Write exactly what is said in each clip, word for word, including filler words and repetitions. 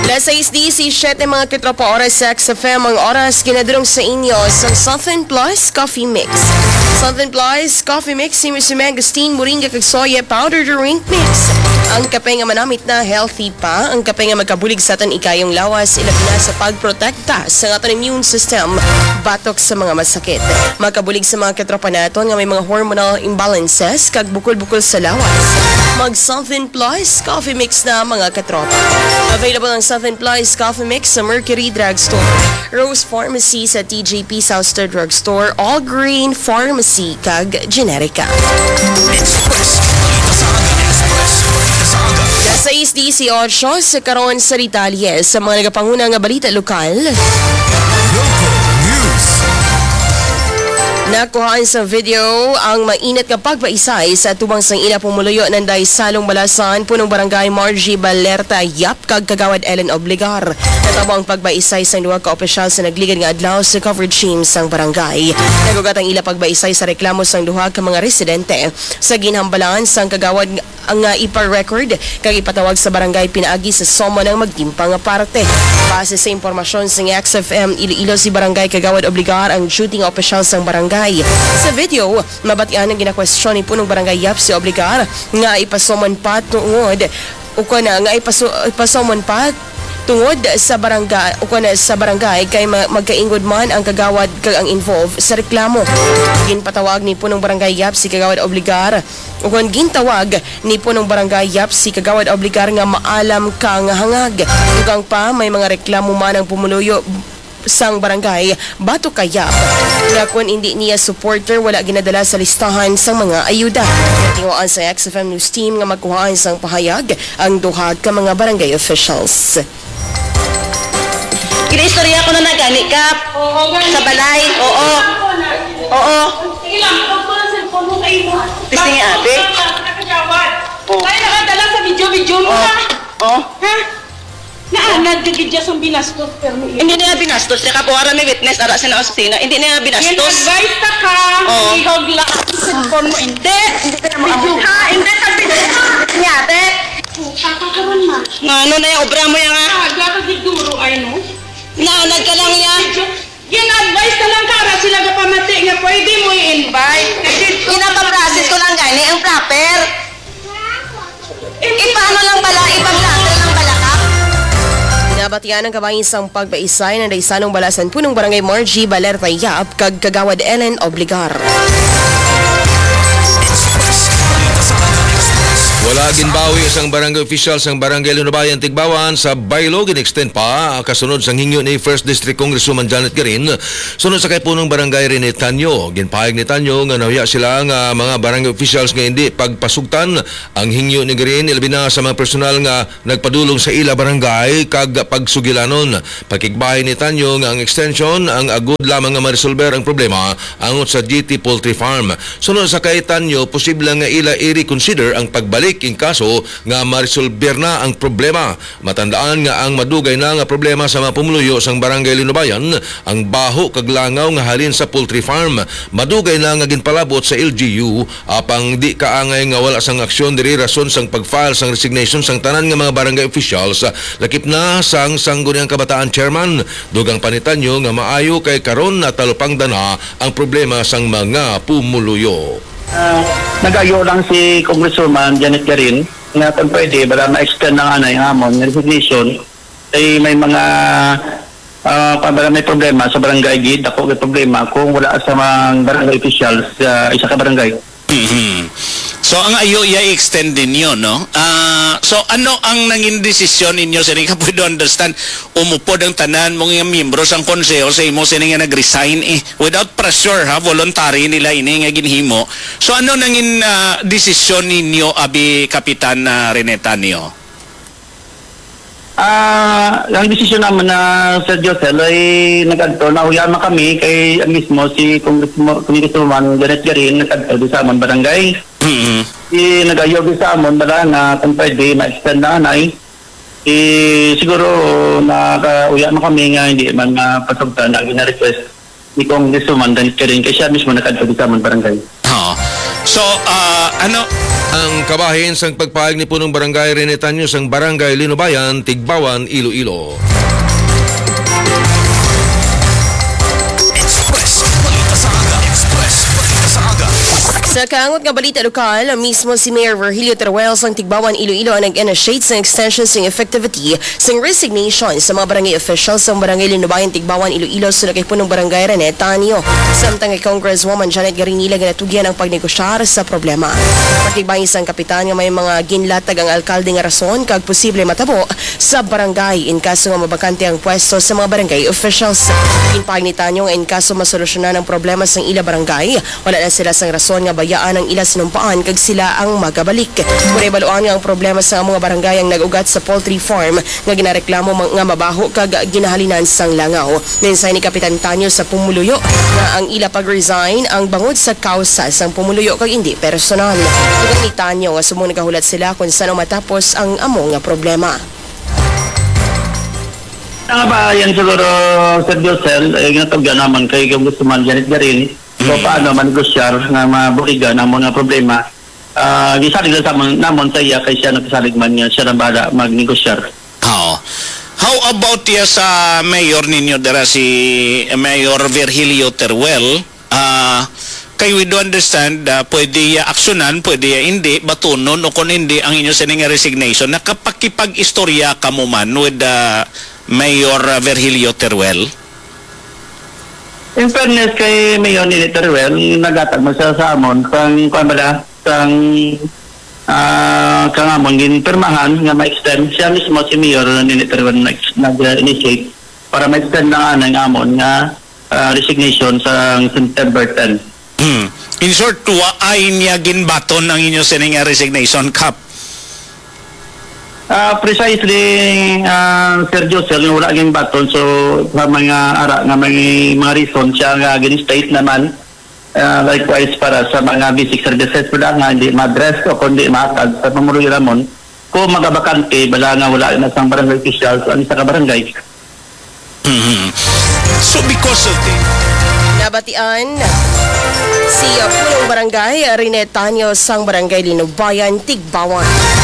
Alas sais disisiete mga kitropa oras sa X F M ang oras ginadurong sa inyo sa Southern Plus Coffee Mix. Southern Plus Coffee Mix si Miss Agustin Moringa kag soya powder drink mix. Ang kape nga manamit na healthy pa, ang kape nga magkabulig sa aton ikayong lawas ilabi na sa pagprotekta sa aton immune system batok sa mga masakit. Magkabulig sa mga kitropa naton nga may mga hormonal imbalances kag bukol-bukol sa lawas. Mag Southern Plus Coffee Mix na mga katropa. Available ang Southern Plus Coffee Mix sa Mercury Drugstore, Rose Pharmacy sa T J P Southstar Drugstore, All Green Pharmacy kag Generica. Sa sais dieciocho sa karon sa detalye sa mga nagapanguna nga balita lokal. Nakuhaan sa video ang mainit nga pagpaisay sa tubang sang ina pumuluyo ng Daisalong Balasan, punong barangay Margie Balerta, Yap, kag Kagawad Ellen Obligar. Natabo ang pagpaisay sa duha ka opisyal sa nagligad nga adlaw sa covered team sang barangay. Nagugat ang ila pagpaisay sa reklamo sang duha ka mga residente sa ginhambalan sang Kagawad ang uh, ipa-record kag ipatawag sa barangay pinaagi sa somo ng magtimpang parte. Base sa impormasyon sa X F M Iloilo si barangay Kagawad Obligar ang duty nga opisyal sang barangay. Sa video, mabatian ang ginakwestiyon ni punong barangay Yap si Obligar nga ipasomon pa tungod o na nga ipaso, ipasomon pa tungod sa barangay o na sa barangay kay magkaingod man ang kagawad kag ang involved sa reklamo. Ginpatawag ni punong barangay Yap si Kagawad Obligar o kung gintawag ni punong barangay Yap si Kagawad Obligar nga maalam kang hangag. Dugang pa may mga reklamo man ang pumuluyo sang barangay Bato Kayap na kung hindi niya supporter wala ginadala sa listahan sang mga ayuda. Tinguan sa X F M News Team nga magkuhaan sang pahayag ang duha ka mga barangay officials. Kinaistorya ko na nagani kap sa balay. Oo. Oo. Sige lang, huwag ko ng cellphone mo kayo mo. Gusto niya, ate? Oo. Tayo nakadala sa video-video mo Oo. na. Oo. Ha? Naan, nagkagidya sa binastos. Pero Hindi niya binastos. Kaya kapuara may witness ara sa opisina. Hindi niya Yan, binastos. advice ta ka. Oo. Ihog lang sa cellphone mo. Hindi. Hindi ka na Video. maamot. Ha? Hindi ka video. Niya, ate. Kakakaroon ma. Nga, ano na yung obra mo yan nga? Ah, gata giduro ay no? Naunag ka lang niya. Yan, advice na lang kara sila ka pamati nga pwede mo i-invite. Kasi Pinapaprocess ko lang gani ang proper. Ipaano lang pala, ipag-latter lang pala ka. Nabatian ang kabayin sang pagpaisay ng Daisalong Balasan, punong barangay Margie Balerta, Yap, kag Kagawad Ellen Obligar. Wala ginbawi isang barangay official sang barangay Lunubayan Tigbawan sa Baylo gin-extend pa kasunod sang hingyo ni First District Congresswoman Janet Garin sunod sa kay punong barangay Rene Tanyo. Ginpahayag ni Tanyo nga nahuya sila nga mga barangay officials nga hindi pagpasugtan ang hingyo ni Garin ilabi na sa mga personal nga nagpadulong sa ila barangay kag pagsugilanon. Pagkigbahay ni Tanyo nga ang extension ang agud lamang nga ma-resolver ang problema angot sa G T Poultry Farm. Sunod sa kay Tanyo posible nga ila i-reconsider ang pagbalik in kaso nga ma-resolver na ang problema. Matandaan nga ang madugay na nga problema sa mga pumuluyo sang barangay Linubayan ang baho kag langaw nga halin sa poultry farm. Madugay na nga ginpalabot sa L G U apang di kaangay nga wala sang aksyon diri rason sang pag-file sang resignation sang tanan nga mga barangay officials lakip na sang sangguniang kabataan chairman. Dugang panitanyo nga maayo kay karon na talupang dana ang problema sang mga pumuluyo. Uh, nag-ayo lang si Congresswoman Janet Garin na kung pwede, bala ma-extend ng anay hamon, resignation, ay may mga uh, bala may problema sa barangay gid, ako may problema kung wala sa mga barangay officials sa uh, isa ka barangay. Mm-hmm. So ang ayo i-extend din yun, no? Uh, so ano ang nanging desisyon ninyo sa nga pwede understand umupod ang tanan mong yung miyembro sang konseho sa imo sa nga nag-resign eh without pressure ha voluntary nila ini nga ginhimo. So ano nanging uh, desisyon ninyo abi Kapitan uh, Rene Tanyo? Ah, uh, ang desisyon naman na sa Josel ay nag-adto na uyama kami kay ang mismo si Congresswoman Janet Garin nag-adto sa amon barangay. Mm-hmm. Si nag-ayog sa amon bala nga kung pwede ma-extend na anay. Eh, siguro naka-uyama kami nga hindi man mapasugtan na gina-request ni Congresswoman Janet Garin kasi siya mismo nag-adto sa amon barangay. Oh. So uh, ano Ang kabahin sang pagpahayag ni punong barangay Rene Tanyo sang barangay Linubayan, Tigbawan, Iloilo. Sa kaangot nga balita lokal, mismo si Mayor Virgilio Teruel sang Tigbawan, Iloilo ang nag-initiate sa extension sang effectivity sang resignation sa mga barangay officials sa barangay Linubayan, Tigbawan, Iloilo sa kay punong barangay Rene Tanyo. Samtang kay Congresswoman Janet Garinila ginatugyan ang pagnegosyar sa problema. Pagtigbayin sang kapitan nga may mga ginlatag ang alkalde nga rason kag posible matabo sa barangay in kaso nga mabakante ang pwesto sa mga barangay officials. Ginpahag ni Tanyo nga in kaso masolusyonan ang problema sang ila barangay, wala na sila sang rason nga bayaan ang ila sinumpaan kag sila ang magabalik. Kuray baluan nga ang problema sa mga barangay ang nag-ugat sa poultry farm nga ginareklamo nga mabaho kag ginahalinan sang langaw. Ninsay ni Kapitan Tanyo sa pumuluyo nga ang ila pag-resign ang bangod sa kausa sang pumuluyo kag hindi personal. Tugod ni Tanyo nga sumo nagahulat sila kung saan matapos ang amo nga problema. Nga ba yan siguro, Sir Josel, eh, ginatugyan naman kay Congresswoman Janet Garin. So paano manegosyar nga mabukigan ang mga problema. Uh, gisalig lang sa namon sa iya kay siya nagsalig man niya siya na bala magnegosyar. Oo. How about ya sa mayor ninyo dara si Mayor Virgilio Teruel? Ah, kay we do understand uh, pwede ya aksyonan, pwede ya hindi, batunon o kung hindi ang inyo sining resignation. Nakapakipag-istorya ka mo man with uh, Mayor Virgilio Teruel? In fairness kay Mayor ni Teruel, nagatag mo siya sa amon kang kung bala kang uh, kang amon ginpirmahan nga ma-extend siya mismo si Mayor ni Teruel nag-initiate para ma-extend na nga ng amon nga uh, resignation sa September tenth. Hmm. In short, ay niya ginbaton ang inyo sining resignation cap. Uh, precisely, uh, Sir Josel, wala aging baton. So, sa mga ara nga may mga reason siya nga gin-state naman. Uh, likewise, para sa mga basic services pala nga hindi ma-address o kundi maatag sa pamuluyo ramon. Kung magabakante, bala nga wala na sa barangay officials ang isa ka barangay. Mm-hmm. So, because of the... Nabatian si uh, punong barangay Rene Tanyo sang barangay Linubayan, Tigbawan.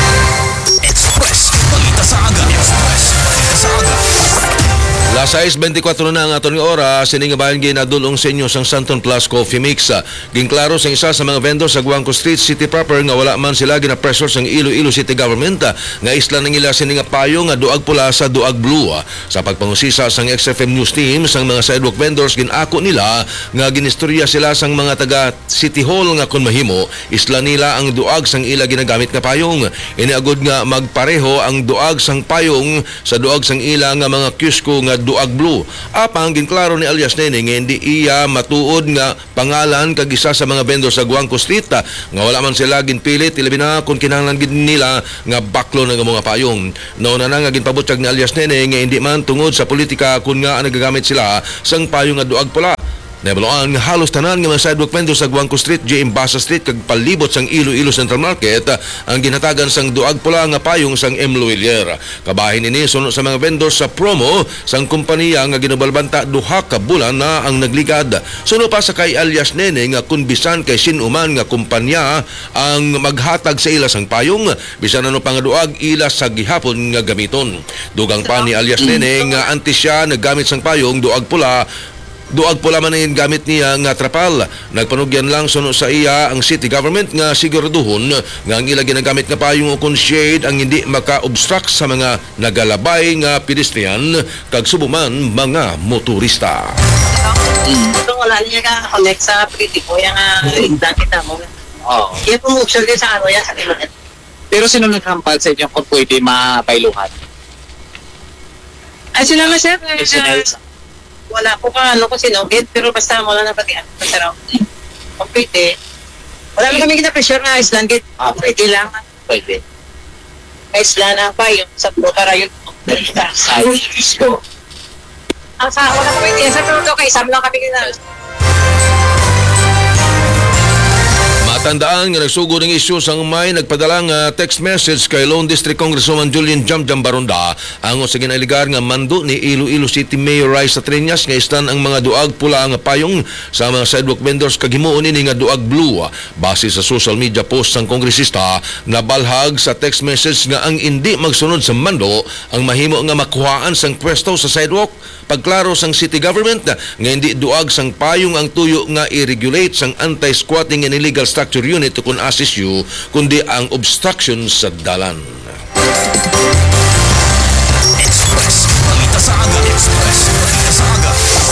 Express, balita sa aga. Express, balita sa aga. Las sais twenty-four na ang atong oras, siningabayan ginadulong sa inyo sang Santon Plus Coffee Mix. Ginklaro sa isa sa mga vendor sa Guangco Street City proper nga wala man sila gina-pressure sang Iloilo City Government nga isla nang ila siningapayo nga duag pula sa duag blue. Sa pagpangusisa sang X F M News team sang mga sidewalk vendors ginako nila nga ginistorya sila sang mga taga City Hall nga kun mahimo isla nila ang duag sang ila ginagamit nga payong. Iniagod nga magpareho ang duag sang payong sa duag sang ila nga mga kiosco nga duag blue. Apang ginklaro ni alias Nene nga hindi iya matuod nga pangalan kag isa sa mga vendor sa Guangco Street nga wala man sila ginpilit ilabi na kung kinahanglan gid nila nga baklo ng mga payong. Nauna na nga ginpabutyag ni alias Nene nga hindi man tungod sa politika kun nga nagagamit sila sang payong nga duag pula. Nabaluan nga halos tanan nga mga sidewalk vendor sa Guangco Street, J M Basa Street kag palibot sang Iloilo Central Market ang ginatagan sang duag pula nga payong sang M. Luilier. Kabahin ini sunod sa mga vendor sa promo sang kompanya nga ginabalbanta duha ka bulan na ang nagligad. Sunod pa sa kay alias Nene nga kun bisan kay sinuman nga kompanya ang maghatag sa ila sang payong bisan ano pang duag ila sa gihapon nga gamiton. Dugang pa ni alias Nene nga anti siya naggamit sang payong duag pula duag pula man ang gamit niya nga trapal. Nagpanugyan lang suno sa iya ang city government nga siguraduhon nga ang ila ginagamit nga payong o shade ang hindi maka-obstruct sa mga nagalabay nga pedestrian kag subuman mga motorista. Ito wala niya ka connect sa pretty ko yung uh, kita mo. Oo. Kaya pumuksyol din sa ano yan sa ilan. Pero sino naghampal sa inyo kung pwede mapailuhan? Ay sila nga sir. Personal. Wala po ka ano ko sinugit pero basta mo lang na pati ano basta raw. Kung pwede. Wala lang kami kita-pressure na Island Gate. Ah, Pwede lang. Pwede. Island ang pa yung sa Bukara yun. Ay, Diyos ko. Ang sa wala ko pwede. Sa pero kay Sam lang kami kita. Tandaan nga nagsugod ng isyu sang may nagpadala nga text message kay Lone District Congresswoman Julian Jamjam Baronda angon sa ginaligar nga mando ni Iloilo City Mayor Raisa Triñas nga istan ang mga duag pula nga payong sa mga sidewalk vendors kag himuon ini nga duag blue. Base sa social media post sang kongresista, nabalhag sa text message nga ang hindi magsunod sa mando ang mahimo nga makuhaan sang pwesto sa sidewalk. Pagklaro sang city government nga hindi duag sang payong ang tuyo nga i-regulate sang anti-squatting and illegal structure unit kung assist you kundi ang obstruction sa dalan. Express. Balita sa aga. Express. Balita sa aga.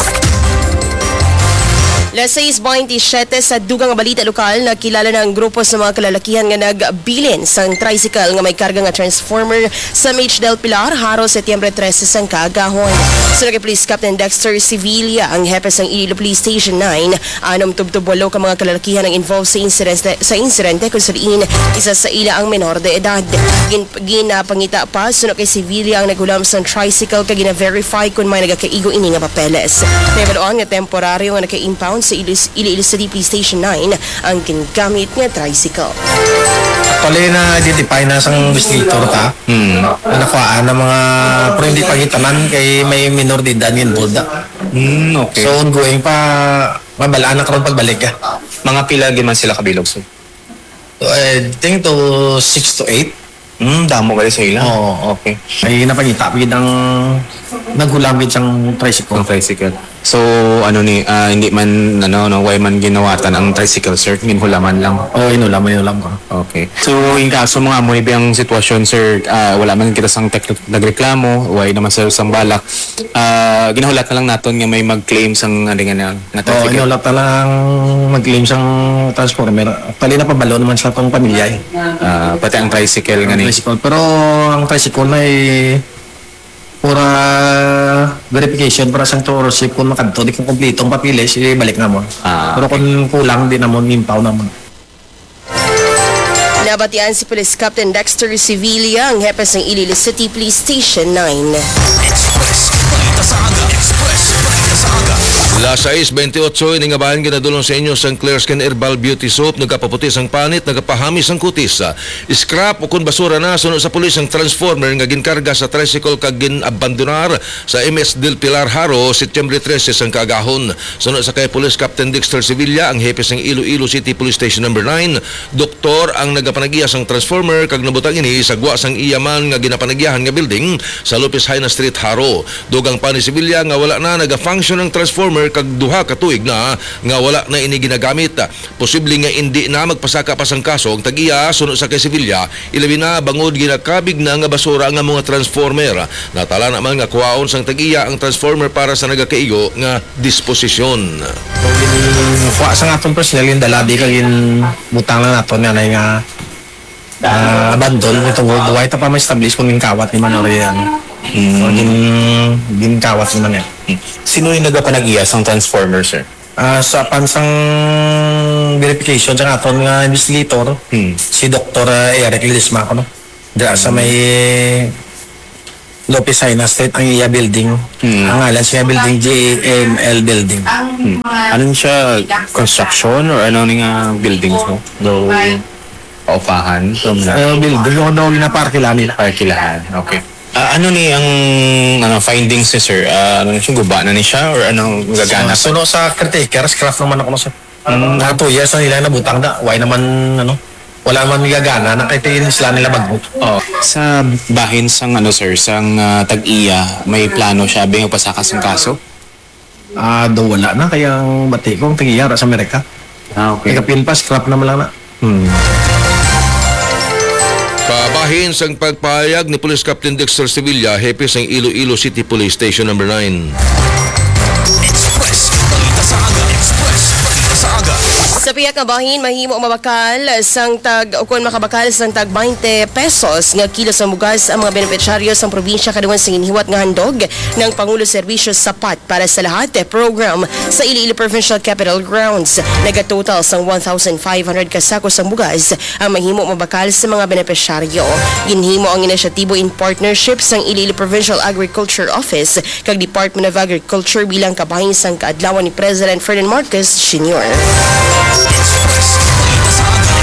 Las sais twenty-seven sa dugang nga balita lokal, nakilala na ang grupo sa mga kalalakihan nga nagbilin sa tricycle nga may karga nga transformer sa M H del Pilar, Haro, Setyembre thirteen sang kagahon. So naging Police Captain Dexter Sevilla, ang hepe sang Iloilo Police Station nine, anom tubtubwalo ka mga kalalakihan ang involved sa insidente, sa insidente kung sariin isa sa ila ang menor de edad. Gin, ginapangita pa, sunod kay Sevilla ang nagulam sa tricycle kag gina-verify kung may nagakaigo ini nga papeles. Nabaloan nga temporaryo nga naka-impound sa Iloilo City Police Station nine ang ginagamit nga tricycle. Actually na identify na sang visitor ta. Hmm. Na nakuhaan ng mga pero hindi pagitanan kay may minor de edad involved. Hmm, okay. So ongoing pa mabalaan na karon pagbalik ka. Mga pila man sila kabilog, sir? So, I think to six to eight. Hmm, damo ba sa ila? Oo, okay. Ay napangita pagid ang naghulamit sang tricycle. Ang tricycle. So, ano ni, ah, hindi man, ano, no, why man ginawatan ang tricycle, sir? Ginhulaman lang. Oo, inulam, inulam ko. Okay. So, in kaso mga mo ang sitwasyon, sir, ah, wala man kita sang tek- nagreklamo, why naman sir sang balak, ah, ginahulat na lang naton nga may mag-claim sang, ano nga na, na Oo, tricycle. inulam na lang mag-claim sang transformer. Actually na pabalo naman sa itong pamilya eh. Ah, pati ang tricycle nga ni. Tricycle. Pero ang tricycle na eh, pura verification para sa tourship kung makadto di kung kompletong papilis eh, balik na mo. Ah, pero kung kulang di na mo impound na mo. Nabatian si Police Captain Dexter Sevilla, ang hepe ng Iloilo City Police Station nine. Express. Balita sa aga. Express. Balita sa aga. Las sais twenty-eight ini nga bahan ginadulong sa inyo sang Clear Skin Herbal Beauty Soap, nagapaputi sang panit, nagapahamis ang kutis. Scrap o kun basura na sunod sa pulis ang transformer nga ginkarga sa tricycle kag ginabandonar sa M S del Pilar, Haro, Setyembre thirteen sang kagahon. Sunod sa kay Police Captain Dexter Sevilla, ang hepe sang Iloilo City Police Station number nine, doktor ang nagapanagiya sang transformer kag nabutang ini sa gwa sang iyaman nga ginapanagyahan nga building sa Lopez Haina Street, Haro. Dugang pa ni Sevilla nga wala na naga-function ang transformer kag duha ka tuig na nga wala na ini ginagamit. Posible nga hindi na magpasaka pa sang kaso ang tag-iya sunod sa kay Sevilla, ilabi na bangod ginakabig na nga basura nga mga transformer. Natala naman nga kuwaon sang tag-iya ang transformer para sa nagakaigo nga disposisyon. Kuha sa nga itong personal yung dalabi kag yung butang na nato na nga uh, abandon itong worldwide pa ma-establish kung yung kawat ni Manor yan. Mm. So, gin, gin kawat naman yan. Sino yung nagapanag-iya sang transformer, sir? Uh, sa pansang verification sa aton nga investigator, Hmm. si Doctor uh, Eric Lisma ko no. Diyan sa may Lopez Haina Street ang iya building. Hmm. Ang ngalan siya building J M L building. Hmm. Ano siya, construction or ano nga building mo? No. Paupahan? From Uh, building ko daw ginaparke lang nila. Parkilahan, okay. Ah, ano ni ang ano findings ni sir? Ah, ano siya, guba na ni siya or ano gagana? Uh, so no, sa caretaker, craft naman ako no sir. Um, na two years na nila nabutang na. Why naman ano? Wala man gagana na kahit sila nila magbut. Oh, sa bahin sang ano sir, sang ah, tag-iya, may plano siya bing pasakas ng kaso? Ah, do wala na kaya ang bati ko ang tingiyara sa Amerika. Ah, Kaya pinpas scrap naman lang na. Hmm. Kabahin sang pagpahayag ni Police Captain Dexter Sevilla, hepe sang Iloilo City Police Station number nine. Express. Balita sa aga. Express. Balita sa aga. Sa piyak nga bahin, mahimo mabakal sang tag o kung makabakal sang tag twenty pesos nga kilo sa mugas ang mga beneficiaryo sa probinsya kaduman sa ginhiwat nga handog ng Pangulo Serbisyo Sapat para sa Lahat program sa Iloilo Provincial Capital Grounds. Nagatotal sang one thousand five hundred kasako sang mugas ang mahimo mabakal sa mga beneficiaryo. Ginhimo ang inisyatibo in partnership sang Iloilo Provincial Agriculture Office kag Department of Agriculture bilang kabahin sang kaadlawan ni President Ferdinand Marcos Junior Express. Balita sa aga.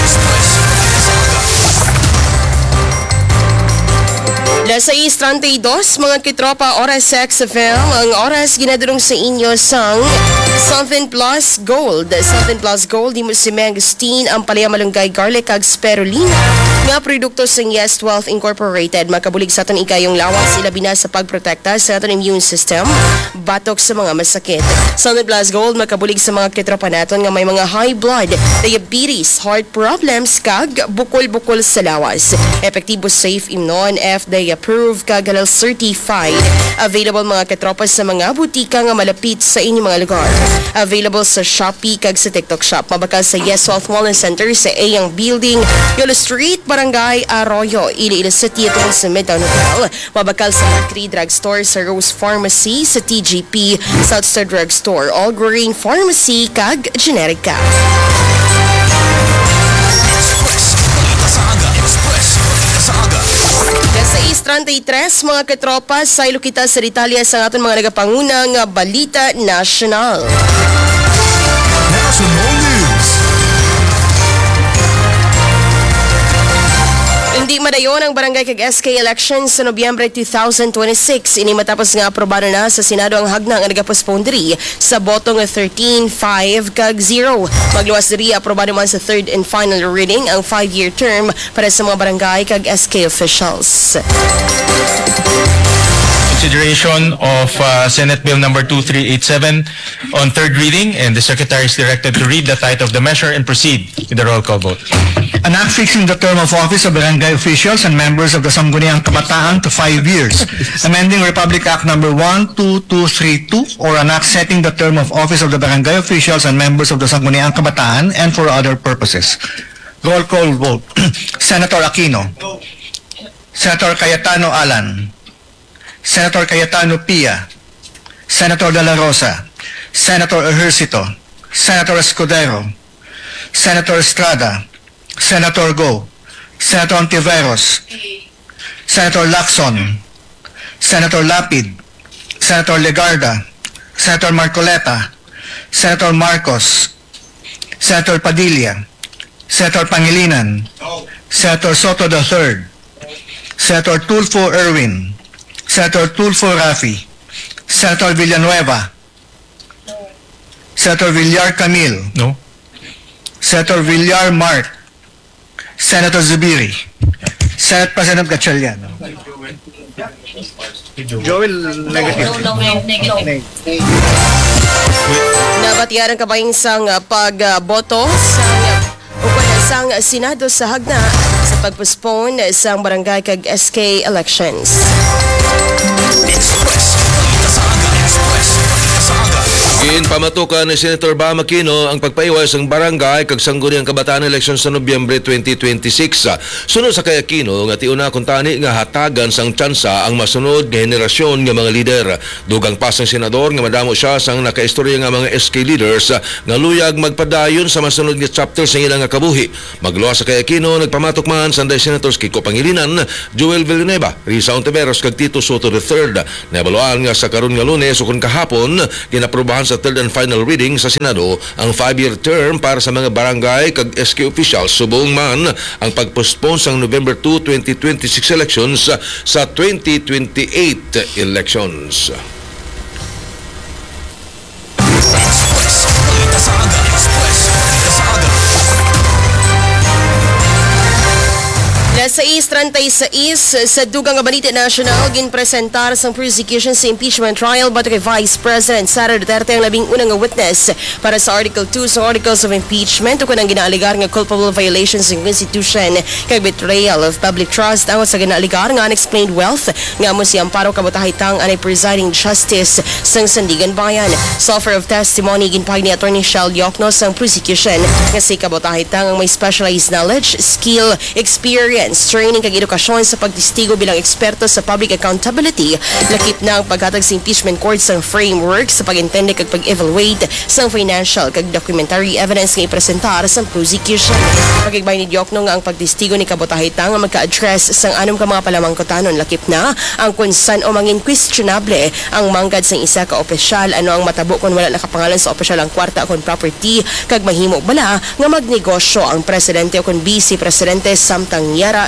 Nasa is thirty-two, mga kitropa, oras sa X F M. Ang oras ginadurong sa inyo sang Southern Plus Gold. Southern Plus Gold, di mo si May Agustin, ang palaya malunggay garlic kag spirulina. Nga produkto sa Yes twelve Incorporated. Makabulig sa aton ikayong lawas, sila bina sa pagprotekta sa aton immune system, batok sa mga masakit. Southern Plus Gold, makabulig sa mga kitropa naton nga may mga high blood, diabetes, heart problems, kag bukol-bukol sa lawas. Epektibo, safe, imnon, F D A approved, kag halal certified. Available mga katropa sa mga butika nga malapit sa inyong mga lugar. Available sa Shopee kag sa TikTok Shop. Mabakal sa Yes Health Wellness Center sa Ayang Building, Yolo Street, Barangay Arroyo, Iloilo City, itong sa Midtown Hotel. Mabakal sa Mercury Drugstore, sa Rose Pharmacy, sa T G P, Southstar Drugstore, All Green Pharmacy, kag Generica. Express. Balita sa aga. Express. Balita sa aga. Nasa is thirty-three, mga katropa, sa ilukita sa detalya sa aton mga nagapangunang balita nasyonal. National News. Hindi madayon ang barangay kag S K elections sa Nobyembre twenty twenty-six. Ini matapos nga aprobado na sa Senado ang hagna nga nagapospone diri sa boto nga thirteen five kag zero. Magluwas diri aprobado man sa third and final reading ang five-year term para sa mga barangay kag S K officials. Consideration of uh, Senate Bill number two three eight seven on third reading, and the Secretary is directed to read the title of the measure and proceed with the roll call vote. An act fixing the term of office of barangay officials and members of the Sangguniang Kabataan to five years, amending Republic Act number one two two three two, or an act setting the term of office of the barangay officials and members of the Sangguniang Kabataan and for other purposes. Roll call vote. Senator Aquino. Senator Cayetano Alan. Senator Cayetano Pia, Senator De La Rosa, Senator Ejercito, Senator Escudero, Senator Estrada, Senator Go, Senator Ontiveros, Senator Lacson, Senator Lapid, Senator Legarda, Senator Marcoleta, Senator Marcos, Senator Padilla, Senator Pangilinan, Senator Soto the third, Senator Tulfo Erwin, Senator Tulfo Rafi, Senator Villanueva, Senator Villar Camil, No? Senator Villar Mark, Senator Zubiri, Senate President Gatchalian. Joel, negative. Nabatiyan ang kabayang sang uh, pagboto sa ukol sang Senado sa hagna sa pagpospone sang barangay kag S K elections. Express. Balita sa aga. Express. Balita sa aga. Ginpamatukan ni Senator Bam Aquino ang pagpaiwas ng barangay kag Sangguniang Kabataan election sa Nobyembre twenty twenty-six. Sunod sa kay Aquino nga tiuna kun tani nga hatagan sang tsansa ang masunod nga henerasyon nga mga lider. Dugang pas ng senador nga madamo siya sang nakaistorya nga mga S K leaders nga luyag magpadayon sa masunod nga chapter sa ilang nga kabuhi. Magluwas sa kay Aquino nagpamatok man sa Senators Kiko Pangilinan, Joel Villanueva, Risa Ontiveros kag Tito Soto the third. Naebaluan nga sa karon nga Lunes o kun kahapon ginaprobahan sa third and final reading sa Senado ang five-year term para sa mga barangay kag S K officials. Subong man ang pagpospone sa November second, twenty twenty-six elections sa twenty twenty-eight elections. Express. Balita sa aga. Express. Balita sa aga. Nasa is thirty-six sa dugang nga balita nasyonal ginpresentar sang prosecution sa impeachment trial batok kay Vice President Sara Duterte ang labing unang nga witness para sa Article two sa Articles of Impeachment o kunang ginaaligar nga culpable violations ng Constitution kay betrayal of public trust ang sa ginaaligar nga unexplained wealth nga mo si Amparo Kabutahitang anay presiding justice sang Sandigan Bayan. Sa offer of testimony ginpahig ni Attorney Shell Yocno sang prosecution nga si Kabutahitang ang may specialized knowledge, skill, experience, training kag edukasyon sa pagtistigo bilang eksperto sa public accountability, lakip na ang paghatag sa impeachment court sa framework sa pag-intende kag pag-evaluate sa financial kag documentary evidence nga ipresentar sa prosecution. Pagigbay ni Diokno nga ang pagtistigo ni Kabutahitang nga magka-address sang anom ka mga palamangkotanon, lakip na ang kung san o mangin questionable ang manggad sa isa ka opisyal, ano ang matabo kung wala nakapangalan sa opisyal ang kwarta kung property kag mahimo bala nga magnegosyo ang presidente o kung vice presidente samtang yara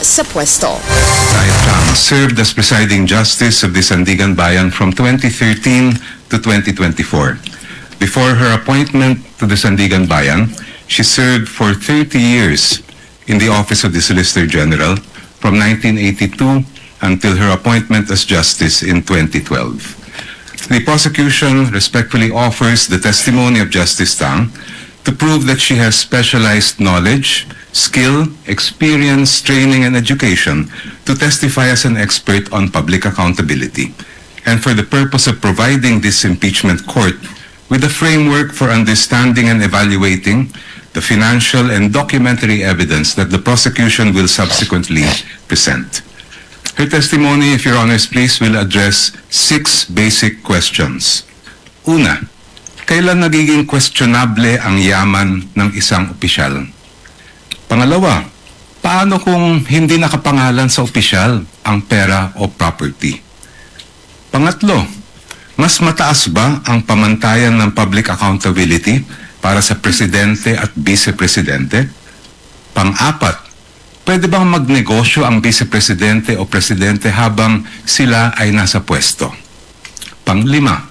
sa pwesto. Tang served as presiding justice of the Sandigan Bayan from twenty thirteen to twenty twenty-four. Before her appointment to the Sandigan Bayan, she served for thirty years in the office of the Solicitor General from nineteen eighty-two until her appointment as justice in twenty twelve. The prosecution respectfully offers the testimony of Justice Tang to prove that she has specialized knowledge, skill, experience, training, and education to testify as an expert on public accountability, and for the purpose of providing this impeachment court with a framework for understanding and evaluating the financial and documentary evidence that the prosecution will subsequently present. Her testimony, if Your Honors please, will address six basic questions. Una, kailan nagiging questionable ang yaman ng isang opisyal? Pangalawa, paano kung hindi nakapangalan sa opisyal ang pera o property? Pangatlo, mas mataas ba ang pamantayan ng public accountability para sa presidente at vice-presidente? Pang-apat, pwede bang magnegosyo ang vice-presidente o presidente habang sila ay nasa pwesto? Panglima,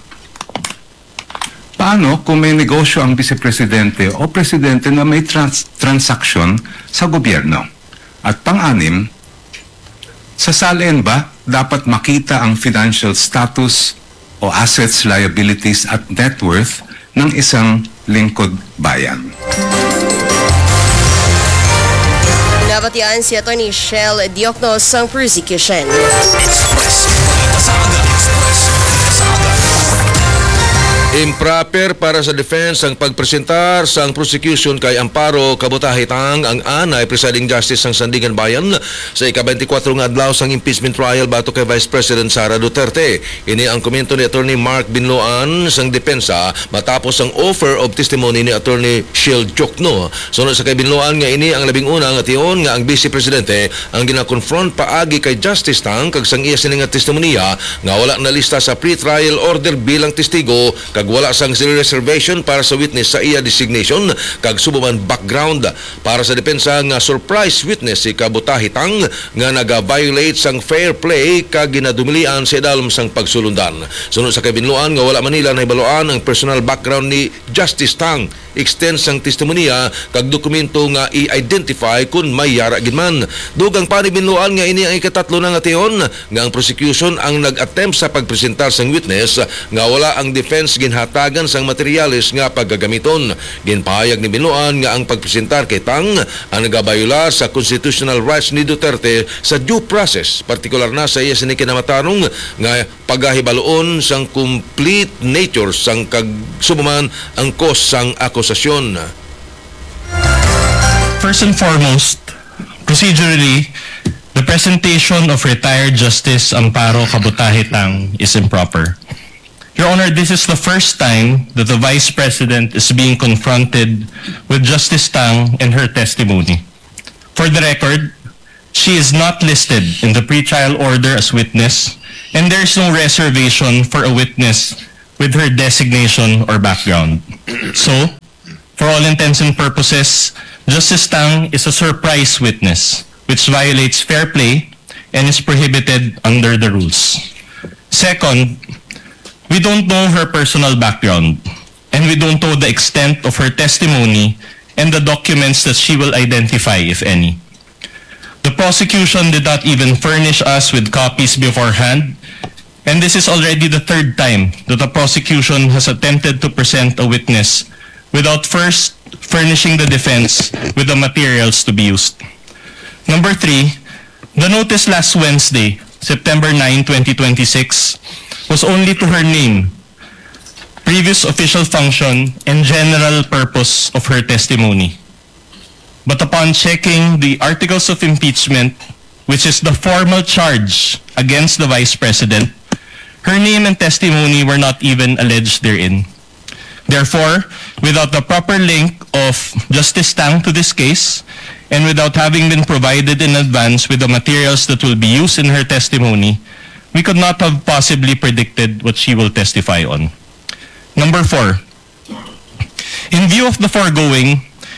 paano kung may negosyo ang vice-presidente o presidente na may trans- transaksyon sa gobyerno? At pang-anim, sa salin ba dapat makita ang financial status o assets, liabilities at net worth ng isang lingkod bayan? Nabatian si Atty. Shell Diokno sa prosecution. Improper para sa defense ang pagpresentar sa ang prosecution kay Amparo Kabutahitang ang anay presiding justice ng Sandigan Bayan sa ika-twenty-four nga adlaw sang impeachment trial bato kay Vice President Sara Duterte. Ini ang komento ni Attorney Mark Binloan sang depensa matapos ang offer of testimony ni Attorney Shell Diokno. Sunod sa kay Binloan nga ini ang labing una nga tion nga ang Vice Presidente ang gina-confront paagi kay Justice Tang kag sang iya sini nga testimonya nga wala na lista sa pre-trial order bilang testigo kag wala sang reservation para sa witness sa iya designation kag subuman background para sa depensa nga surprise witness si Kabutahitang nga naga-violate sang fair play kag ginadumilian sa idalom sang pagsulundan. Sunod sa kabinluan nga wala manila nahibaluan ang personal background ni Justice Tang, extend sang testimonya kag dokumento nga i-identify kung may yara gidman. Dugang panibinluan nga ini ang ikatatlo na nga tion nga ang prosecution ang nag-attempt sa pagpresentar sang witness nga wala ang defense ginhatagan sang materyales nga paggagamiton. Ginpahayag ni Binloan nga ang pagpresentar kay Tang ang nagabayula sa constitutional rights ni Duterte sa due process, partikular na sa iya sini kinamatarong nga pagahibaloon sang complete nature sang kagsubuman ang cause sang akusasyon. First and foremost, procedurally, the presentation of retired Justice Amparo Kabutahitang is improper. Your Honor, this is the first time that the Vice President is being confronted with Justice Tang and her testimony. For the record, she is not listed in the pretrial order as witness, and there is no reservation for a witness with her designation or background. So, for all intents and purposes, Justice Tang is a surprise witness, which violates fair play and is prohibited under the rules. Second, we don't know her personal background, and we don't know the extent of her testimony and the documents that she will identify, if any. The prosecution did not even furnish us with copies beforehand, and this is already the third time that the prosecution has attempted to present a witness without first furnishing the defense with the materials to be used. Number three, the notice last Wednesday, September ninth, twenty twenty-six, was only to her name, previous official function, and general purpose of her testimony. But upon checking the articles of impeachment, which is the formal charge against the Vice President, her name and testimony were not even alleged therein. Therefore, without the proper link of Justice Tang to this case, and without having been provided in advance with the materials that will be used in her testimony, we could not have possibly predicted what she will testify on. Number four, in view of the foregoing,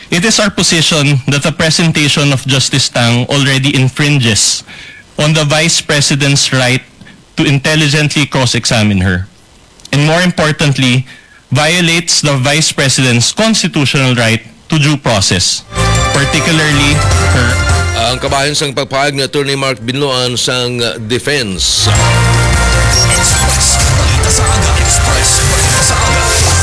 It is our position that the presentation of Justice Tang already infringes on the Vice President's right to intelligently cross-examine her, and more importantly, violates the Vice President's constitutional right to due process, particularly her. Ang kabahin sang pagpahayag ni Attorney Mark Binloan sang defense. Express. Balita sa aga. Express. Balita sa aga.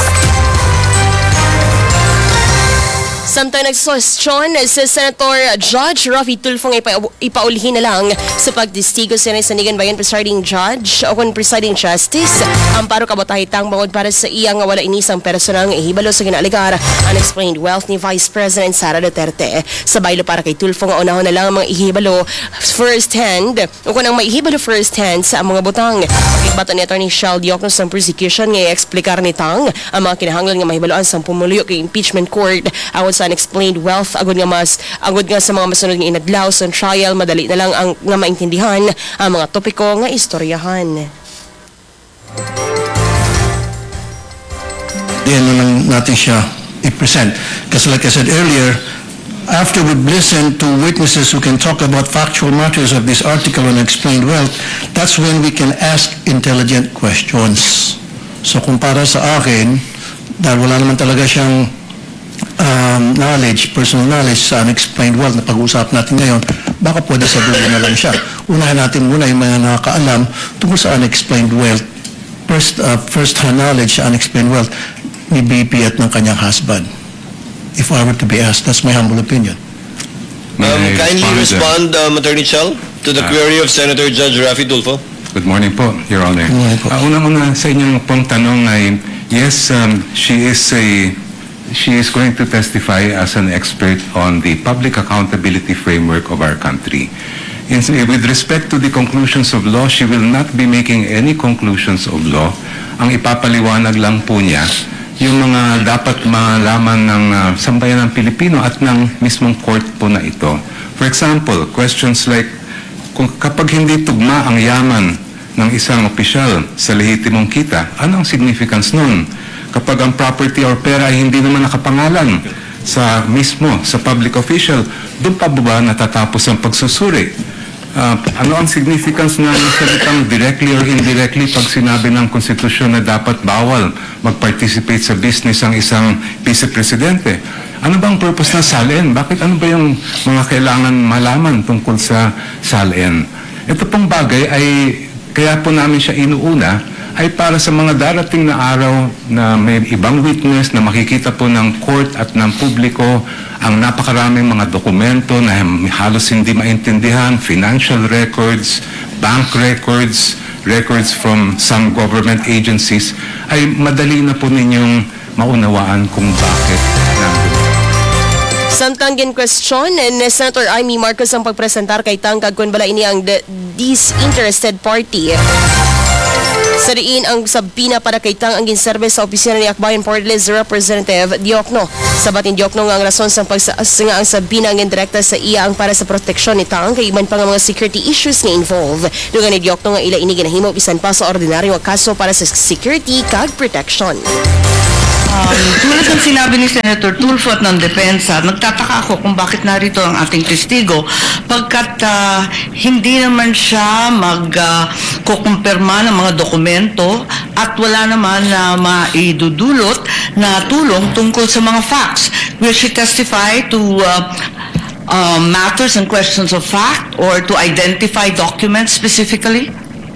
Samtang nagsuwestyon si Senator Judge Raffy Tulfo nga ipa ipaulhin na lang sa pagdistigo sa Sandigan Bayan Presiding Judge o kung Presiding Justice ang paro kabutahitang bangod para sa iya nga wala inisang personal nga ihibalo sa ginaligar unexplained wealth ni Vice President Sara Duterte. Sa baylo para kay Tulfo nga unahon na lang ang mga ihibalo first hand o kung ang maihibalo first hand sa mga butang. Pagbato ni Attorney Shell Diokno sa prosecution nga i-explicar ni Tang ang mga kinahanglan nga mahibaloan sa pumuluyo kay impeachment court awat sa unexplained wealth agud nga mas agud nga sa mga masunod nga inadlaw sa trial madali na lang ang nga maintindihan ang mga topiko nga istoryahan. Diyan na lang natin siya i-present. Kasi like I said earlier, after we've listened to witnesses who can talk about factual matters of this article on explained wealth, that's when we can ask intelligent questions. So kung para sa akin, dahil wala naman talaga siyang um, knowledge, personal knowledge sa unexplained wealth na pag-uusap natin ngayon, baka pwede sa dulo na lang siya. Unahin natin muna yung mga nakakaalam tungkol sa unexplained wealth, first, uh, first-hand knowledge sa unexplained wealth ni B P at ng kanyang husband. If I were to be asked, that's my humble opinion. May Um, I kindly respond, respond, um, Attorney Chell, to the Ah. query of Senator Judge Raffy Tulfo. Good morning po, Your Honor. Good morning po. Uh, unang-una sa inyong pong tanong ay, yes, um, she is a she is going to testify as an expert on the public accountability framework of our country. In, with respect to the conclusions of law, she will not be making any conclusions of law. Ang ipapaliwanag lang po niya yung mga dapat malaman ng uh, sambayan ng Pilipino at ng mismong court po na ito. For example, questions like kung kapag hindi tugma ang yaman ng isang opisyal sa lehitimong kita, ano ang significance nun? Kapag ang property or pera ay hindi naman nakapangalan sa mismo, sa public official, doon pa ba natatapos ang pagsusuri? Uh, ano ang significance ng salitang directly or indirectly pag sinabi ng konstitusyon na dapat bawal mag-participate sa business ang isang vice-presidente? Ano bang purpose ng salin? Bakit ano ba yung mga kailangan malaman tungkol sa salin? Ito pong bagay ay kaya po namin siya inuuna ay para sa mga darating na araw na may ibang witness na makikita po ng court at ng publiko ang napakaraming mga dokumento na halos hindi maintindihan, financial records, bank records, records from some government agencies, ay madali na po ninyong maunawaan kung bakit nandun. Samtang gin question ni Senator Amy Marcos ang pagpresentar kay Tang kagkon bala ini ang de- disinterested party. Sa diin ang sabina para kay Tang ang ginserbe sa opisina ni Akbayan Port List Representative Diokno. Sabat ni Diokno nga ang rason sa pagsinga ang sabina ang indirekta sa iya ang para sa proteksyon ni Tang kay iban pa nga mga security issues nga involved. Dugan ni Diokno nga ila ini ginahimo bisan pa sa ordinaryo kaso para sa security kag protection. Um, tulad ng sinabi ni Senator Tulfo at ng depensa, nagtataka ako kung bakit narito ang ating testigo pagkat uh, hindi naman siya magkukumpirma uh, ng mga dokumento at wala naman na maidudulot na tulong tungkol sa mga facts. Will she testify to uh, uh, matters and questions of fact or to identify documents specifically?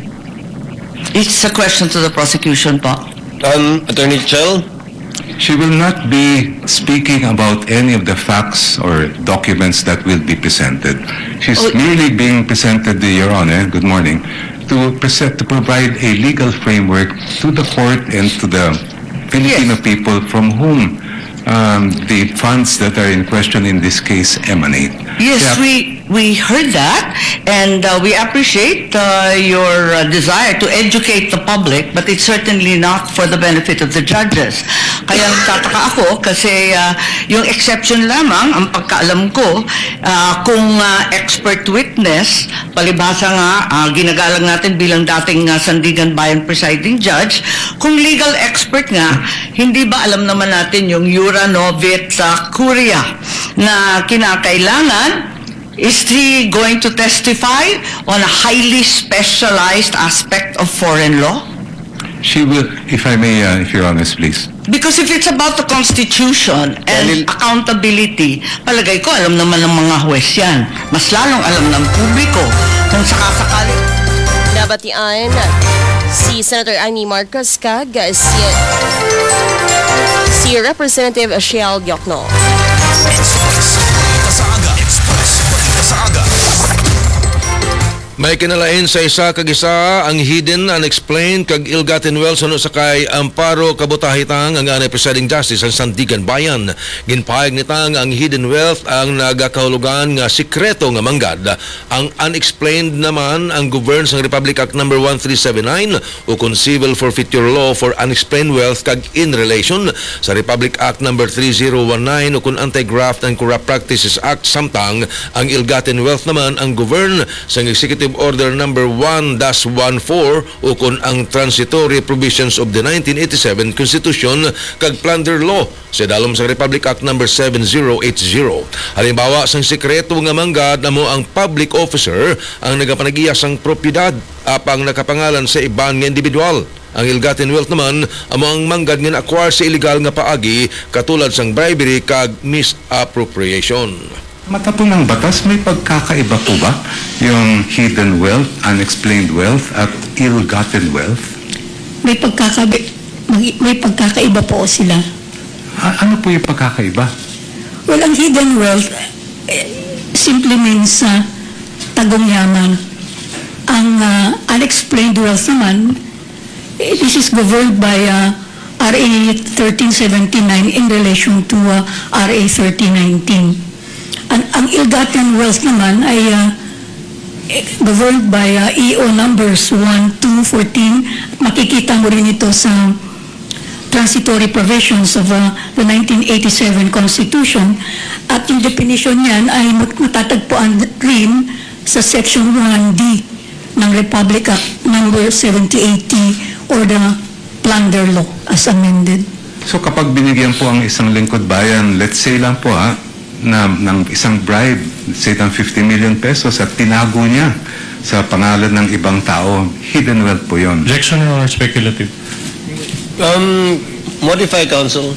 It's a question to the prosecution po. Um, Attorney Chell? She will not be speaking about any of the facts or documents that will be presented. She's Oh. merely being presented, to Your Honor, good morning, to present, to provide a legal framework to the court and to the Filipino people from whom um, the funds that are in question in this case emanate. Yes, Yeah. we we heard that, and uh, we appreciate uh, your uh, desire to educate the public, but it's certainly not for the benefit of the judges. Kaya nagtataka ako kasi uh, yung exception lamang, ang pagkaalam ko, uh, kung uh, expert witness, palibhasa nga, uh, ginagalang natin bilang dating uh, Sandigan Bayan presiding judge, kung legal expert nga, hindi ba alam naman natin yung Jura Novit uh, Curia na kinakailangan. Is he going to testify on a highly specialized aspect of foreign law? She will, if I may, uh, if Your Honor, please. Because if it's about the Constitution and accountability, palagay ko alam naman ng mga huwes yan. Mas lalong alam ng publiko kung sakasakali. Nabatian si Senator Amy Marcos kag si si Representative Ashiel Diokno. May kinalain sa isa kag isa ang hidden, unexplained kag ill-gotten wealth suno sa kay Amparo Kabutahitang ang anay presiding justice ang Sandigan Bayan. Ginpahayag nitang ang hidden wealth ang nagakahulugan nga sikreto nga manggad. Ang unexplained naman ang govern sa Republic Act number one three seven nine o kung civil forfeiture law for unexplained wealth kag in relation sa Republic Act number three zero one nine o kung Anti-Graft and Corrupt Practices Act samtang ang ill-gotten wealth naman ang govern sa Executive Order number one dash fourteen o kung ang transitory provisions of the nineteen eighty-seven Constitution kag plunder law sa dalom sa Republic Act number seven zero eight zero. Halimbawa sang sikreto nga manggad namo ang public officer ang nagapanagiyas sang propiedad apang nakapangalan sa iban nga individual. Ang ill-gotten wealth naman amo ang manggad nga na-acquire sa illegal nga paagi katulad sang bribery kag misappropriation. Mata po ng batas, may pagkakaiba po ba yung hidden wealth, unexplained wealth, at ill-gotten wealth? May pagkakabi, may, may pagkakaiba po sila. A- ano po yung pagkakaiba? Well, ang hidden wealth eh, simply means uh, tagong yaman. Ang uh, unexplained wealth naman, eh, this is governed by uh, R A thirteen seventy-nine in relation to uh, R A thirteen nineteen. Ang, ang ill-gotten wealth naman ay uh, governed by uh, E O numbers one, two, fourteen. Makikita mo rin ito sa transitory provisions of uh, the nineteen eighty-seven Constitution. At yung definition niyan ay matatagpuan rin sa Section one D ng Republic Act number seventy eighty or the plunder law as amended. So kapag binigyan po ang isang lingkod bayan, let's say lang po ha, na ng isang bribe, say ng fifty million pesos at tinago niya sa pangalan ng ibang tao, hidden wealth po yun. Objection or speculative? Um, modify counsel.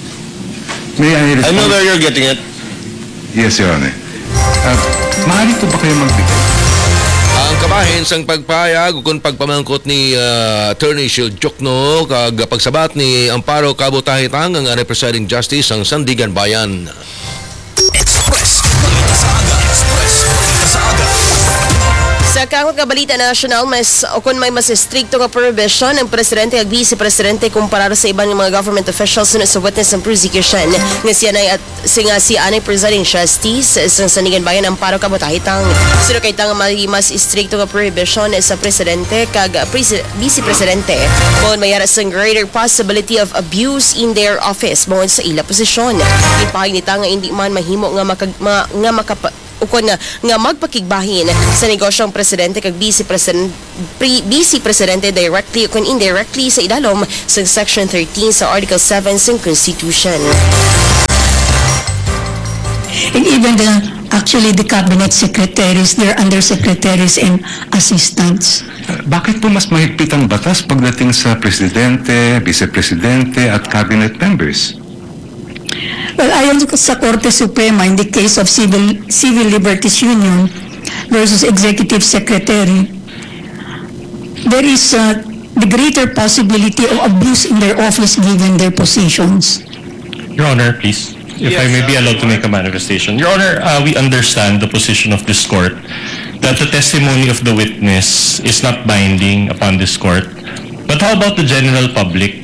May I respond? I know where you're getting it. Yes, Your Honor. Uh, maaari po ba kayo magbigay? Ang kabahin sang pagpayag kung pagpamangkot ni uh, Attorney Shield Diokno kag pagsabat ni Amparo Kabutahitang ang anay presiding justice ang Sandigan Bayan. Express. Balita sa aga. Express. Balita sa aga. Sa kangot nga balita national, mas o kung may mas stricto nga prohibition ang presidente ag vice-presidente kumpara sa ibang mga government officials sunod sa witness ng prosecution nga siya na at singa si anay presiding justice sa Sandigan Bayan Amparo Kabutahitang. Sino kay tang may mas stricto nga prohibition sa presidente kag presi- vice-presidente kung mayara sa greater possibility of abuse in their office bawod sa ila posisyon. Ipahig ni tanga hindi man mahimo nga makag, ma, nga makapa ukon nga, nga magpakigbahin sa negosyong presidente kag vice-president pre, vice-presidente directly ukon indirectly sa idalom sa section thirteen sa article seven sa Constitution. And even the, actually the cabinet secretaries, their undersecretaries and assistants. Uh, bakit po mas mahigpit ang batas pagdating sa presidente, vice-presidente at cabinet members? Well, ayon sa Korte Suprema, in the case of Civil, Civil Liberties Union versus Executive Secretary, there is uh, the greater possibility of abuse in their office given their positions. Your Honor, please, if Yes, I may be uh, allowed to make a manifestation. Your Honor, uh, we understand the position of this court that the testimony of the witness is not binding upon this court. But how about the general public?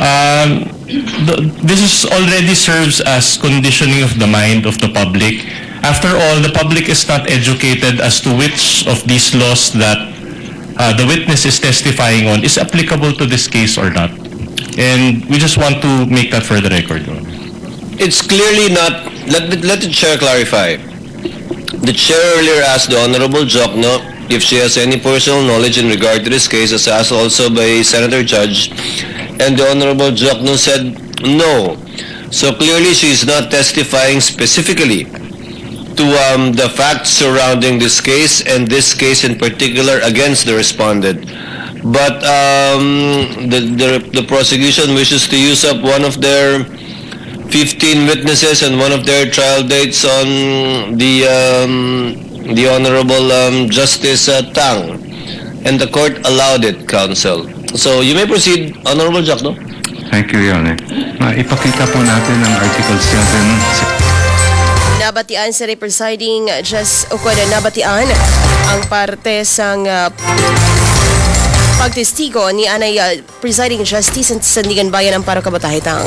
Um, the, this is already serves as conditioning of the mind of the public After all, the public is not educated as to which of these laws that uh, the witness is testifying on is applicable to this case or not. And we just want to make that for the record. It's clearly not, let, the- let the chair clarify. The chair earlier asked the Honorable Jokno if she has any personal knowledge in regard to this case, as asked also by Senator Judge, and the Honorable Jokno said no. So clearly she is not testifying specifically to um, the facts surrounding this case, and this case in particular against the respondent. But um, the, the, the prosecution wishes to use up one of their fifteen witnesses and one of their trial dates on the um, the Honorable um, Justice uh, Tang, and the court allowed it, counsel. So you may proceed, Honorable Jokno. Thank you, Your Honor. Uh, ipakita po natin ang Article seven. Nabatian sa presiding just o kuwada nabatian ang parte sang uh, pagtestigo ni anay uh, presiding justice sa Sandigan Bayan Amparo Kabatahitang.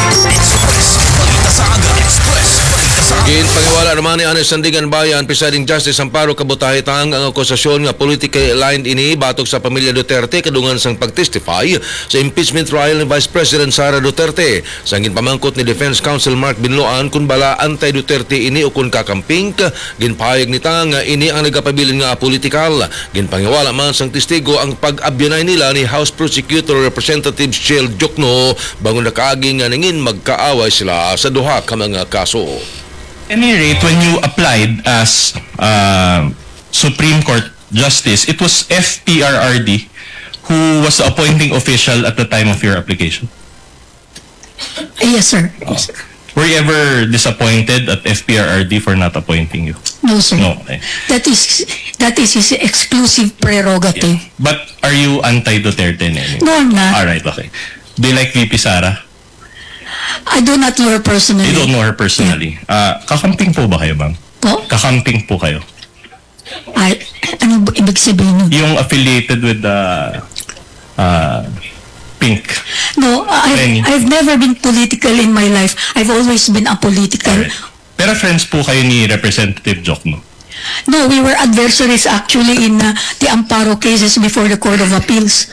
Ginpaniwala naman ni Anay Sandigan Bayan Presiding Justice Amparo Kabutahitang ang akusasyon nga politically aligned ini batok sa pamilya Duterte kadungan sang pagtestify sa impeachment trial ni Vice President Sara Duterte. Sa ginpamangkot ni Defense Counsel Mark Binloan kung bala anti-Duterte ini o kung kakamping, ginpahayag nita nga ini ang nagapabilin nga politikal. Ginpangiwala man sang testigo ang pag-abyanay nila ni House Prosecutor Representative Shell Jokno bangon nakaaging nga ningin magkaaway sila sa duha ka mga kaso. Any rate, when you applied as uh, Supreme Court Justice, it was F P R R D who was the appointing official at the time of your application? Yes, sir. Yes, sir. Were you ever disappointed at F P R R D for not appointing you? No, sir. No. Okay. That is that is his exclusive prerogative. But are you anti-Duterte in any way? No, I'm not. All right, okay. Do you like V P Sara? I do not know her personally. You don't know her personally. Uh, kakamping po ba kayo, ma'am? Po? Kakamping po kayo. Ay, ano ba ibig sabihin nun? Yung affiliated with the uh, Pink. No, I, Penny. I've never been political in my life. I've always been apolitical. Alright. Pero friends po kayo ni Representative Jokno? No, we were adversaries actually in uh, the Amparo cases before the Court of Appeals.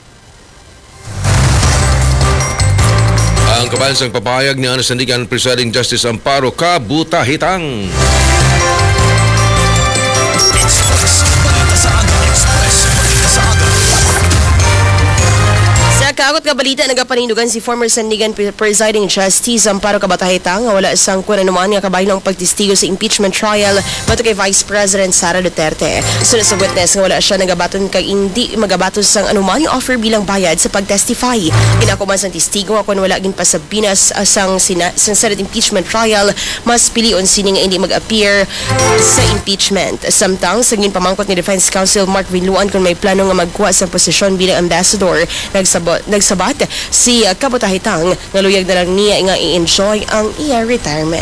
Ang kabansang papayag ni Anay Sandigan Presiding Justice Amparo Kabutahitang. Sa kaakot nga balita, nagapanindugan si former Sandigan Presiding Justice Amparo Kabatahitang nga wala sang kuwan naman nga kabaylo ang pagtestigo sa impeachment trial bato kay Vice President Sara Duterte. Sunod sa witness nga wala siya nagabaton kay hindi magabaton sang anuman offer bilang bayad sa pagtestify. Inakuman sang testigo nga kung wala gin pasabinas sang, sina, sang Senate impeachment trial, mas pilion sini nga hindi mag-appear sa impeachment. Samtang sa ginpamangkot ni Defense Counsel Mark Binloan kung may plano nga magkuha sa posisyon bilang ambassador, nagsabot nagsabat si uh, Kabutahitang nga luyag na lang niya nga i-enjoy ang iya retirement.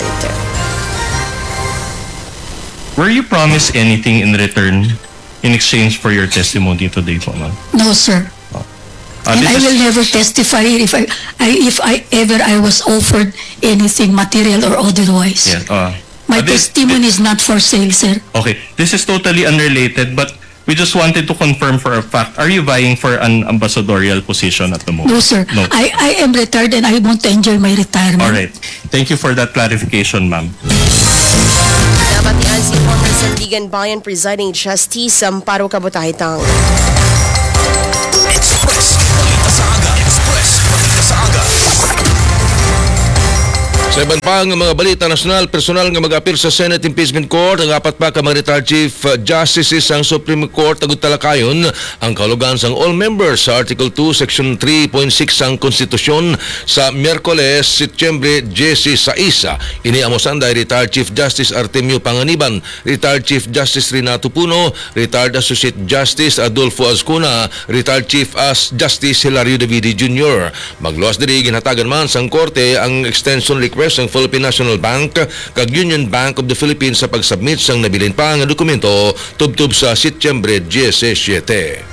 Were you promised anything in return in exchange for your testimony today po, ma'am? No, sir. Uh, And I this will is- never testify if I, I if I ever I was offered anything material or otherwise. Yes. Uh, My uh, this- testimony is not for sale, sir. Okay, this is totally unrelated, but we just wanted to confirm for a fact, are you vying for an ambassadorial position at the moment? No, sir. No. I, I am retired and I want to enjoy my retirement. All right. Thank you for that clarification, ma'am. Nabatian si former Sandigan Bayan Presiding Justice Amparo Kabutahitang. Express. Balita sa aga. Express. Balita sa aga. Sa iban pa nga mga balita nasyonal, personal nga mag-appeal sa Senate Impeachment Court, ang apat pa ka mga retired Chief Justices ang Supreme Court agud talakayon ang kahulugan sang all members sa Article two, Section three point six ang Konstitusyon sa Miyerkules, Setyembre sixteen. Ini amosan dahil retired Chief Justice Artemio Panganiban, retired Chief Justice Renato Puno, retired Associate Justice Adolfo Azcuna, retired Chief as Justice Hilario Davide Junior Magluwas diri ginhatagan man sang korte ang extension request ang Philippine National Bank kag Union Bank of the Philippines sa pagsubmit sang nabilin pa nga dokumento tubtob sa Setyembre seventeen.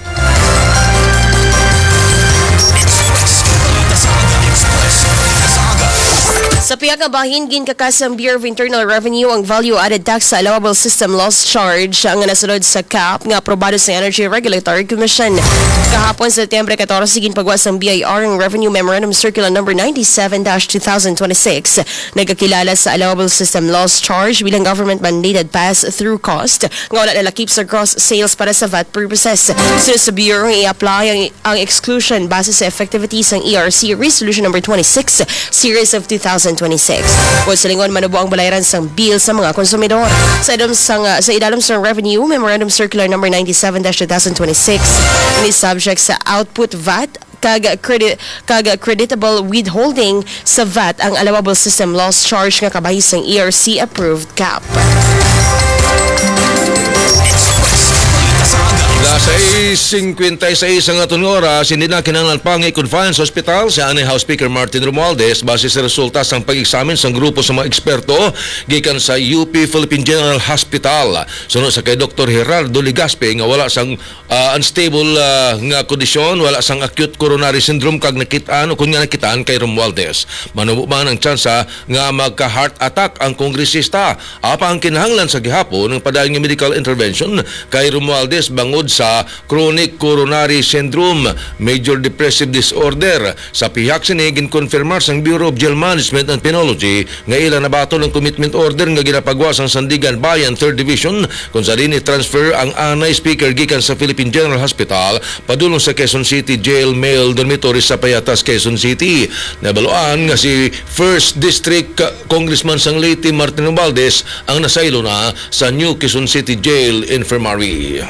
Sa pihak nga bahin ginkakas ang Bureau of Internal Revenue ang value-added tax sa allowable system loss charge ang nasulod sa C A P nga aprobado sa Energy Regulatory Commission. Kahapon sa Setyembre fourteen ginpagwas ang B I R ang Revenue Memorandum Circular number ninety-seven dash twenty twenty-six. Nagkakilala sa allowable system loss charge bilang government-mandated pass-through cost nga wala nalakip sa gross sales para sa V A T purposes. Sunod sa Bureau, i-apply ang, ang exclusion base sa effectivities ng E R C Resolution number twenty-six Series of twenty twenty-six. Kung sa lingon, manubo ang balayaran sang bill sa mga konsumidor. Sa idalom sang uh, sa idalom sang Revenue Memorandum Circular number ninety-seven dash twenty twenty-six, ini subject sa output V A T kag credit kag creditable withholding sa V A T ang allowable system loss charge nga kabahis ng E R C approved cap. Nasa fifty-six ang atong oras, hindi na kinahanglan pang i-confine sa hospital si Anay House Speaker Martin Romualdez base sa resulta sang pag-examine sang grupo sa mga eksperto gikan sa U P Philippine General Hospital. Sunod sa kay Doctor Gerardo Legaspi nga wala sang uh, unstable uh, nga kondisyon, wala sang acute coronary syndrome kag nakitaan o kun nga nakitaan kay Romualdez. Manubo man ang tsansa nga magka-heart attack ang kongresista. Apa ang kinahanglan sa gihapon ng padayon nga medical intervention kay Romualdez bangod sa chronic coronary syndrome, major depressive disorder. Sa pihak sini ginkonfirmar sang Bureau of Jail Management and Penology nga ila nabato ng commitment order nga ginapagwas ang Sandigan Bayan third Division kung sa din transfer ang Anay Speaker gikan sa Philippine General Hospital padulong sa Quezon City Jail Male Dormitory sa Payatas, Quezon City. Nabaluan nga si first District Congressman sang Leyte Martin Romualdez ang nasaylo na sa New Quezon City Jail Infirmary.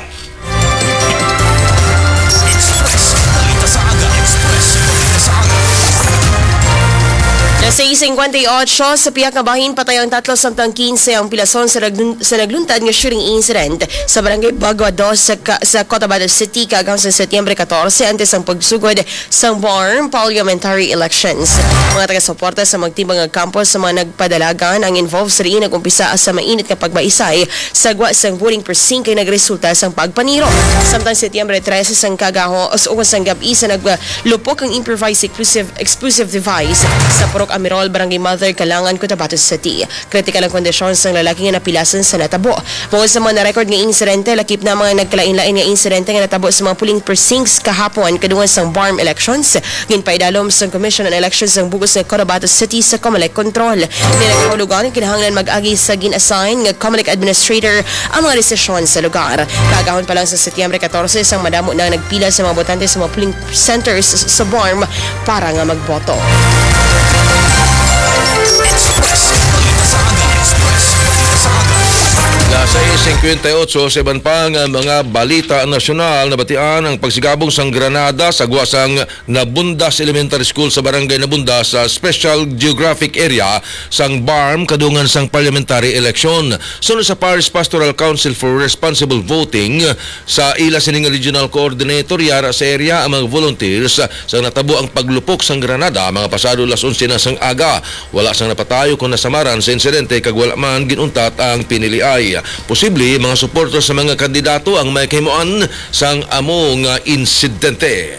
Sa fifty-eight sa pihak nga bahin patay ang tatlo samtang fifteen ang pilason sa, naglun- sa nagluntad nga shooting incident sa barangay Bagua two sa, ka- sa Cotabato City kagang sa Setyembre fourteen antes ang pagsugod sa B A R M parliamentary elections. Mga taga-suporta sa magtibang nga campus sa mga nagpadalagan ang involved sa riin nag-umpisa sa mainit nga pagbaisay sa gwa sang voting precinct kay nagresulta sang pagpaniro. Samtang Setyembre thirteen sang kagaho o sang gabi sa naglupok ang improvised explosive, explosive device sa Purok Amirol, Barangay Mother, Kalangan, Cotabato City. Kritikal ang kondisyon sa lalaki nga napilasan sa natabo. Bukod sa mga na-record nga insidente, lakip na mga nagkalain-lain nga insidente nga natabo sa mga puling precincts kahapon kadungan sang B A R M elections. Ginpaidalom sa Commission on Elections ng Bugos ng Cotabato City sa Comelec Control. Nilagkahulugan ang kinahanglan mag-agi sa gin-assign nga Comelec Administrator ang mga desisyon sa lugar. Kagahon pa lang sa Setyembre fourteen, isang madamo na nagpila sa mga botante sa mga puling centers sa B A R M para nga magboto. Nasa fifty-eight sa iban pang mga balita nasyonal na batian ang pagsigabong sang Granada sa guwasang Nabundas Elementary School sa Barangay Nabundas sa Special Geographic Area sang B A R M kadungan sang parliamentary election. Sunod sa Parish Pastoral Council for Responsible Voting sa ila sining regional coordinator yara sa area ang mga volunteers sa natabo ang paglupok sang Granada mga pasado las eleven na sang aga. Wala sang napatayo kung nasamaran sa insidente kag wala man ginuntat ang piniliay. Posible mga suporter sa mga kandidato ang may kahimuan sang amo nga insidente.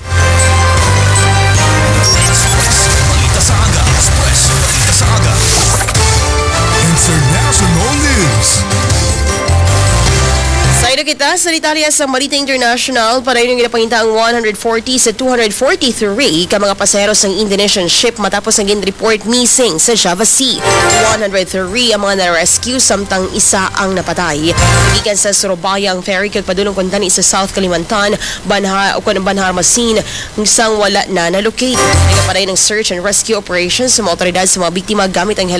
International News. Sa kita sa Italia sa Marita International para yung ginapangita ang one forty sa two forty-three ka mga pasahero sa Indonesian ship matapos ang gin-report missing sa Java Sea. one oh three ang mga na-rescue samtang isa ang napatay. Ikan sa Surabaya ang ferry kag padulong kuntani sa South Kalimantan, Banhar o Banhar Masin isang wala na na-locate. Nagapaday ng search and rescue operations sa mga otoridad sa mga biktima gamit ang